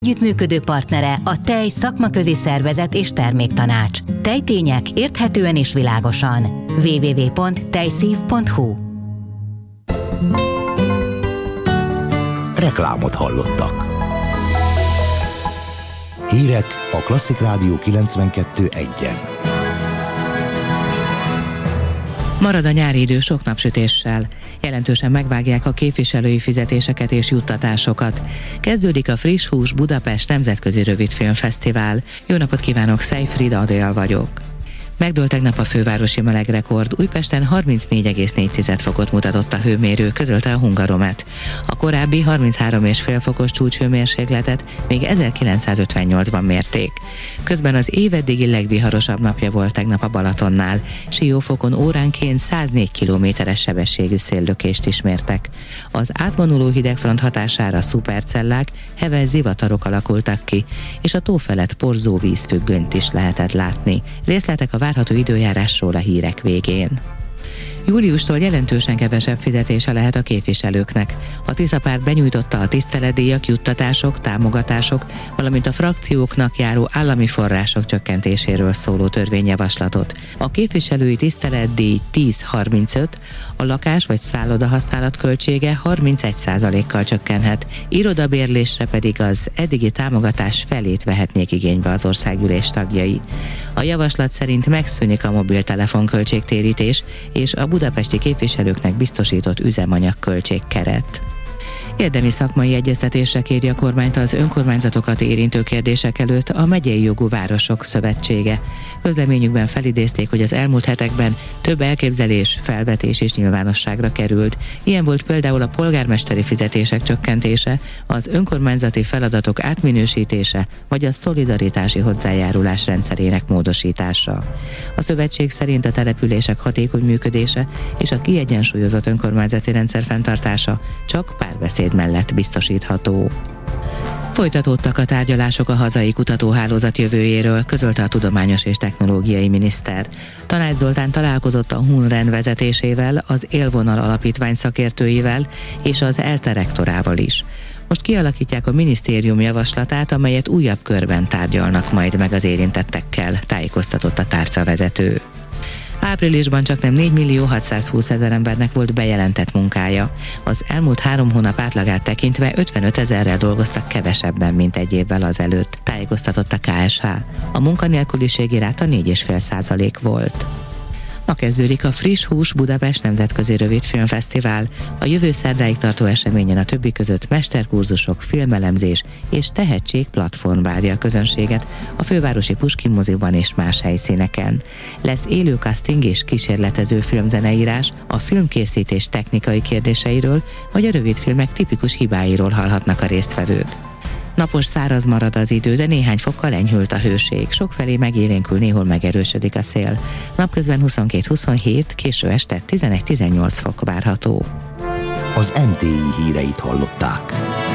Együttműködő partnere a Tej szakmaközi szervezet és terméktanács. Tejtények érthetően és világosan. www.tejszív.hu. Reklámot hallottak. Hírek a Klasszik Rádió 92.1-en. Marad a nyári idő sok napsütéssel. Jelentősen megvágják a képviselői fizetéseket és juttatásokat. Kezdődik a Friss Hús Budapest Nemzetközi Rövidfilmfesztivál. Jó napot kívánok, Szejfried Adél vagyok. Megdőlt tegnap a fővárosi melegrekord, Újpesten 34,4 fokot mutatott a hőmérő, közölte a Hungaromet. A korábbi 33,5 fokos csúcshőmérsékletet még 1958-ban mérték. Közben az év eddigi legviharosabb napja volt tegnap a Balatonnál. Siófokon óránként 104 kilométeres sebességű széllökést is mértek. Az átvonuló hidegfront hatására szupercellák, heves zivatarok alakultak ki, és a tó felett porzó vízfüggönyt is lehetett látni. Részletek a várható időjárásról a hírek végén. Júliustól jelentősen kevesebb fizetése lehet a képviselőknek. A Tisza Párt benyújtotta a tiszteletdíjak, juttatások, támogatások, valamint a frakcióknak járó állami források csökkentéséről szóló törvényjavaslatot. A képviselői tiszteletdíj 10-35, a lakás vagy szálloda használat költsége 31%-kal csökkenhet, irodabérlésre pedig az eddigi támogatás felét vehetnék igénybe az országgyűlés tagjai. A javaslat szerint megszűnik a mobiltelefon költségtérítés és a budapesti képviselőknek biztosított üzemanyag költségkeret. Érdemi szakmai egyeztetésre kéri a kormányt az önkormányzatokat érintő kérdések előtt a Megyei Jogú Városok Szövetsége. Közleményükben felidézték, hogy az elmúlt hetekben több elképzelés, felvetés és nyilvánosságra került. Ilyen volt például a polgármesteri fizetések csökkentése, az önkormányzati feladatok átminősítése, vagy a szolidaritási hozzájárulás rendszerének módosítása. A szövetség szerint a települések hatékony működése és a kiegyensúlyozott önkormányzati rendszer fenntartása csak párbeszéd mellett biztosítható. Folytatódtak a tárgyalások a hazai kutatóhálózat jövőjéről, közölte a tudományos és technológiai miniszter. Tanács Zoltán találkozott a HUNREN vezetésével, az Élvonal Alapítvány szakértőivel és az ELTE rektorával is. Most kialakítják a minisztérium javaslatát, amelyet újabb körben tárgyalnak majd meg az érintettekkel, tájékoztatott a tárcavezető. Áprilisban csaknem 4.620.000 embernek volt bejelentett munkája. Az elmúlt 3 hónap átlagát tekintve 55 000-rel dolgoztak kevesebben, mint egy évvel azelőtt, tájékoztatott a KSH. A munkanélküliségi ráta 4,5% volt. Ma kezdődik a Friss Hús Budapest Nemzetközi Rövidfilmfesztivál. A jövő szerdáig tartó eseményen a többi között mesterkurzusok, filmelemzés és tehetség platform várja a közönséget a fővárosi Puskin moziban és más helyszíneken. Lesz élő casting és kísérletező filmzeneírás, a filmkészítés technikai kérdéseiről, vagy a rövidfilmek tipikus hibáiról hallhatnak a résztvevők. Napos, száraz marad az idő, de néhány fokkal enyhült a hőség. Sokfelé megélénkül, néhol megerősödik a szél. Napközben 22-27, késő este 11-18 fok várható. Az MTI híreit hallották.